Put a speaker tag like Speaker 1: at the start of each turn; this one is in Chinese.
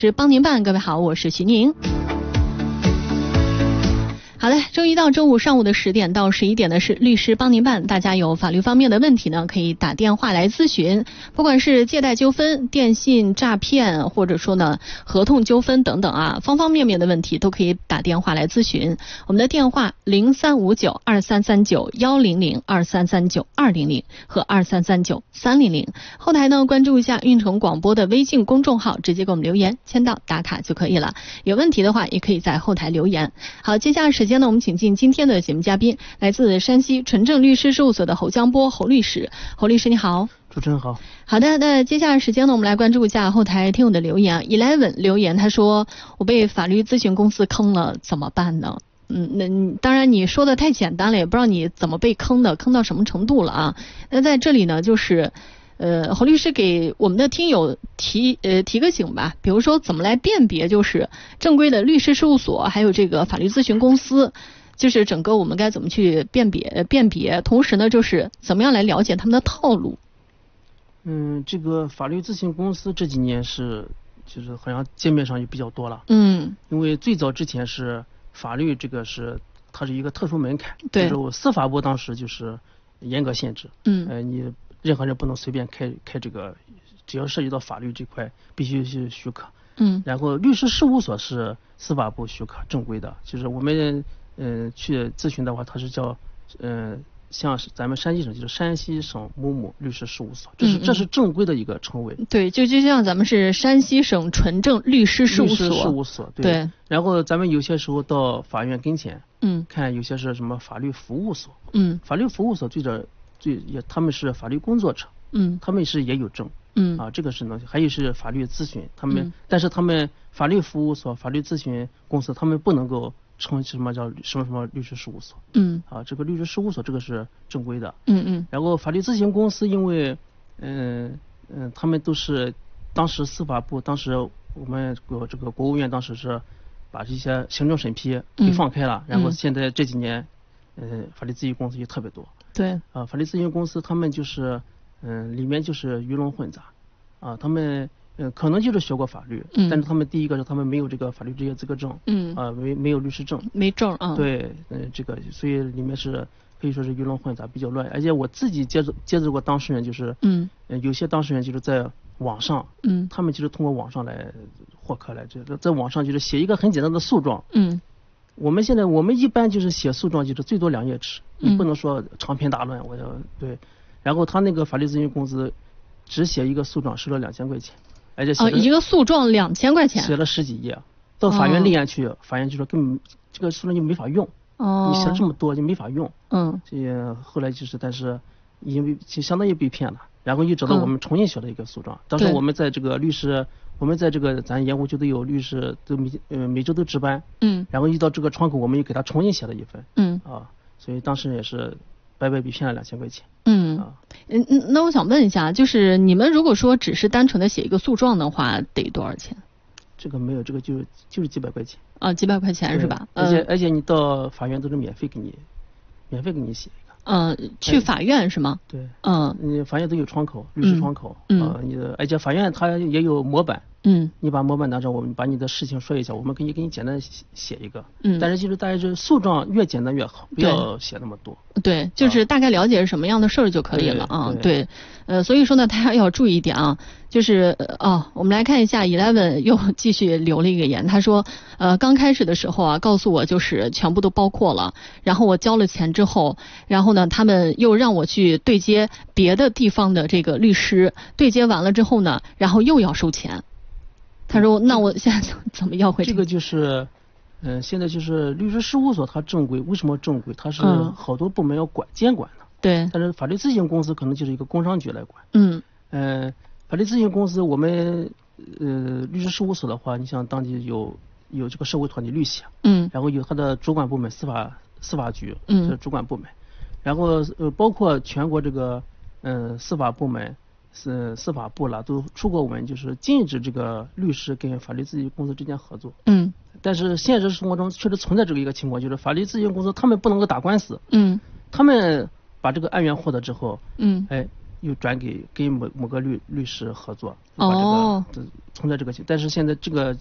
Speaker 1: 是帮您办，各位好，我是徐宁。好的，周一到周五上午的10点到11点呢是律师帮您办，大家有法律方面的问题呢可以打电话来咨询，不管是借贷纠纷、电信诈骗，或者说呢合同纠纷等等啊，方方面面的问题都可以打电话来咨询。我们的电话03592339-100、2339-200和2339-300。后台呢关注一下运城广播的微信公众号，直接给我们留言签到打卡就可以了。有问题的话也可以在后台留言。好，接下来时间呢，我们请进今天的节目嘉宾，来自山西纯正律师事务所的侯江波侯律师。侯律师你好。
Speaker 2: 主持人好。
Speaker 1: 好的，那接下来时间呢，我们来关注一下后台听友的留言啊。11留言他说我被法律咨询公司坑了怎么办呢？那当然你说的太简单了，也不知道你怎么被坑的，坑到什么程度了啊。那在这里呢就是侯律师给我们的听友提个醒吧，比如说怎么来辨别就是正规的律师事务所还有这个法律咨询公司，就是整个我们该怎么去辨别，同时呢就是怎么样来了解他们的套路。
Speaker 2: 这个法律咨询公司这几年就是好像界面上也比较多了。因为最早之前是法律这个它是一个特殊门槛，
Speaker 1: 对，
Speaker 2: 就是司法部当时就是严格限制。你任何人不能随便开这个，只要涉及到法律这块必须是许可。然后律师事务所是司法部许可正规的，就是我们去咨询的话，它是叫像咱们山西省就是山西省某某律师事务所，这是正规的一个称谓。
Speaker 1: 对，就像咱们是山西省纯正律师事务所。对。
Speaker 2: 然后咱们有些时候到法院跟前，看有些是什么法律服务所。法律服务所他们是法律工作者。他们也有证。这个是能，还有是法律咨询，但是他们法律服务所、法律咨询公司，他们不能够称什么叫什么律师事务所。这个律师事务所这个是正规的。然后法律咨询公司，因为他们都是当时司法部，当时我们这个国务院当时是把这些行政审批给放开了，然后现在这几年法律咨询公司也特别多。
Speaker 1: 对。
Speaker 2: 法律咨询公司他们就是里面就是鱼龙混杂他们可能就是学过法律，但是他们第一个是他们没有这个法律职业资格证。没有律师证，
Speaker 1: 没证啊。
Speaker 2: 对。这个所以里面是可以说是鱼龙混杂，比较乱。而且我自己接触过当事人，就是有些当事人就是在网上，他们就是通过网上来获客来，在网上就是写一个很简单的诉状。我们一般就是写诉状就是最多2页纸，你不能说长篇大论。对。然后他那个法律咨询公司只写一个诉状收了2000块钱，而且
Speaker 1: 一个诉状2000块钱，
Speaker 2: 写了10几页，到法院立案去，法院就说根本这个诉状就没法用。你写了这么多就没法用。这后来但是因为就相当于被骗了，然后又找到我们重新写了一个诉状。当时我们在这个咱盐湖区都有律师，都每周都值班。然后遇到这个窗口，我们又给他重新写了一份。所以当时也是白被骗了2000块钱。
Speaker 1: 那我想问一下，就是你们如果说只是单纯的写一个诉状的话，得多少钱？
Speaker 2: 这个没有，这个就是几百块钱。
Speaker 1: 几百块钱是吧？
Speaker 2: 而且你到法院都是免费给你写一个。
Speaker 1: 去法院是吗？
Speaker 2: 对。你法院都有窗口，律师窗口。而且法院它也有模板。你把模板拿着，我们把你的事情说一下，我们可以给你简单写一个。但是就是大家这诉状越简单越好，不要写那么多。
Speaker 1: 对，就是大概了解是什么样的事儿就可以了啊。对。所以说呢，大家要注意一点啊。就是我们来看一下 11又继续留了一个言，他说刚开始的时候啊，告诉我就是全部都包括了，然后我交了钱之后，然后呢他们又让我去对接别的地方的这个律师，对接完了之后呢，然后又要收钱。他说那我现在怎么要回
Speaker 2: 这个就是现在就是律师事务所它正规，为什么正规？它是好多部门要监管的。
Speaker 1: 对。
Speaker 2: 但是法律咨询公司可能就是一个工商局来管。法律咨询公司我们律师事务所的话，你像当地有这个社会团体律协。然后有它的主管部门司法局。是主管部门。然后包括全国这个司法部门司法部了都出过文，就是禁止这个律师跟法律咨询公司之间合作。但是现实生活中确实存在这个一个情况，就是法律咨询公司他们不能够打官司。他们把这个案源获得之后， 又转给跟某个律师合作，把这个存在这个，但是现在这个